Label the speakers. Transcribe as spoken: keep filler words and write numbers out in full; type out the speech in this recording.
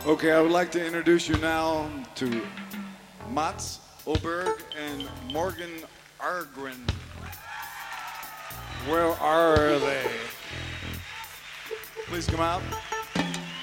Speaker 1: Okay, I would like to introduce you now to Mats Oberg and Morgan Argren. Where are they? Please come out.